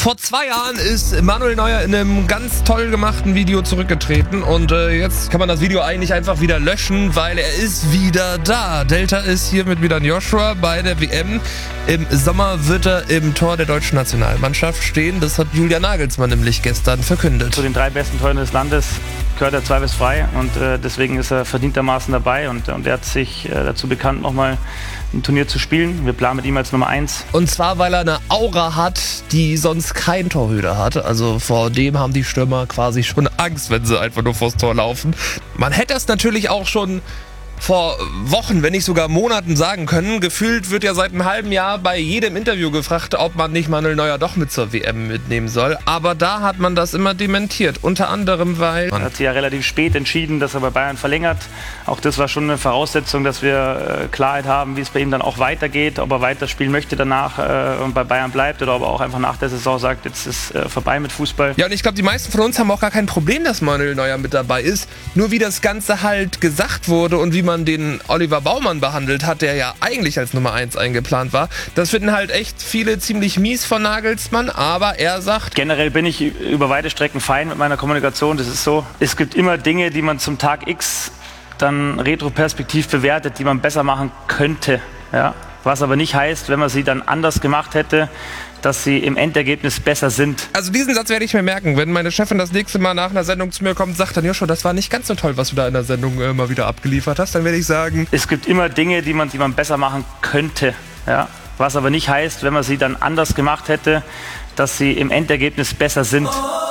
Vor 2 Jahren ist Manuel Neuer in einem ganz toll gemachten Video zurückgetreten und jetzt kann man das Video eigentlich einfach wieder löschen, weil er ist wieder da. Delta ist hier mit Milan Joshua bei der WM. Im Sommer wird er im Tor der deutschen Nationalmannschaft stehen. Das hat Julian Nagelsmann nämlich gestern verkündet. Zu den 3 besten Toren des Landes gehört er zweifelsfrei und deswegen ist er verdientermaßen dabei und er hat sich dazu bekannt, nochmal ein Turnier zu spielen. Wir planen mit ihm als Nummer 1. Und zwar, weil er eine Aura hat, die sonst kein Torhüter hat. Also vor dem haben die Stürmer quasi schon Angst, wenn sie einfach nur vors Tor laufen. Man hätte es natürlich auch schon vor Wochen, wenn nicht sogar Monaten sagen können. Gefühlt wird ja seit einem halben Jahr bei jedem Interview gefragt, ob man nicht Manuel Neuer doch mit zur WM mitnehmen soll. Aber da hat man das immer dementiert. Unter anderem, weil Man hat sich ja relativ spät entschieden, dass er bei Bayern verlängert. Auch das war schon eine Voraussetzung, dass wir Klarheit haben, wie es bei ihm dann auch weitergeht. Ob er weiterspielen möchte danach und bei Bayern bleibt oder ob er auch einfach nach der Saison sagt, jetzt ist vorbei mit Fußball. Ja, und ich glaube, die meisten von uns haben auch gar kein Problem, dass Manuel Neuer mit dabei ist. Nur wie das Ganze halt gesagt wurde und wie man den Oliver Baumann behandelt hat, der ja eigentlich als Nummer 1 eingeplant war. Das finden halt echt viele ziemlich mies von Nagelsmann, aber er sagt... Generell bin ich über weite Strecken fein mit meiner Kommunikation. Das ist so, es gibt immer Dinge, die man zum Tag X dann retroperspektiv bewertet, die man besser machen könnte. Ja? Was aber nicht heißt, wenn man sie dann anders gemacht hätte, dass sie im Endergebnis besser sind. Also diesen Satz werde ich mir merken. Wenn meine Chefin das nächste Mal nach einer Sendung zu mir kommt und sagt dann, Joshua, das war nicht ganz so toll, was du da in der Sendung mal wieder abgeliefert hast, dann werde ich sagen... Es gibt immer Dinge, die man besser machen könnte. Ja? Was aber nicht heißt, wenn man sie dann anders gemacht hätte, dass sie im Endergebnis besser sind.